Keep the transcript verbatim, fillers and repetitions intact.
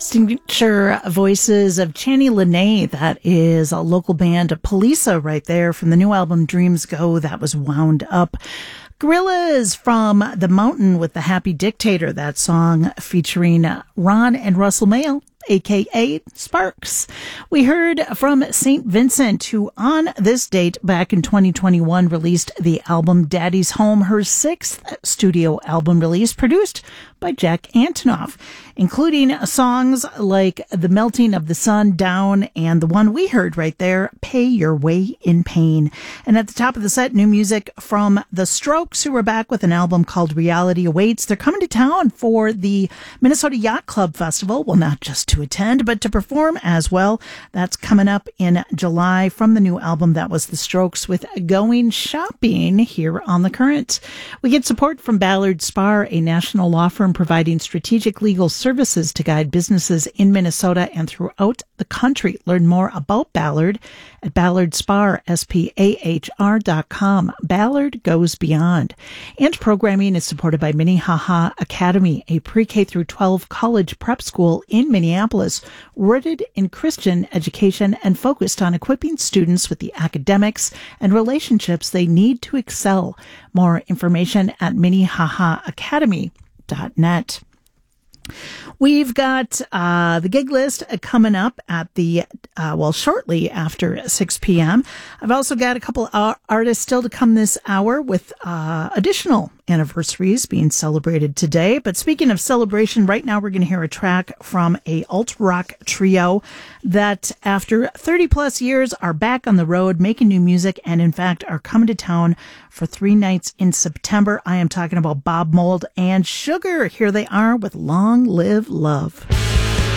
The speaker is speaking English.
signature voices of Channy Lene. That is a local band, Polisa, right there from the new album Dreams Go. That was Wound Up. Gorillaz from The Mountain with The Happy Dictator. That song featuring Ron and Russell Mael, a k a. Sparks. We heard from Saint Vincent, who on this date back in twenty twenty-one released the album Daddy's Home, her sixth studio album release, produced by Jack Antonoff, including songs like The Melting of the Sun, Down, and the one we heard right there, Pay Your Way in Pain. And at the top of the set, new music from The Strokes, who are back with an album called Reality Awaits. They're coming to town for the Minnesota Yacht Club Festival. Well, not just to attend, but to perform as well. That's coming up in July from the new album. That was The Strokes with Going Shopping here on The Current. We get support from Ballard Spahr, a national law firm providing strategic legal services to guide businesses in Minnesota and throughout the country. Learn more about Ballard at Ballard Spahr, S P A H R dot com. Ballard goes beyond. And programming is supported by Minnehaha Academy, a pre-K through twelve college prep school in Minneapolis, rooted in Christian education and focused on equipping students with the academics and relationships they need to excel. More information at minnehaha academy dot net. We've got uh, the gig list coming up at the, uh, well, shortly after six p.m. I've also got a couple of artists still to come this hour with uh, additional anniversaries being celebrated today. But speaking of celebration, right now we're going to hear a track from a alt-rock trio that after thirty plus years are back on the road making new music and in fact are coming to town for three nights in September. I am talking about Bob Mould and Sugar. Here they are with Long Live Love.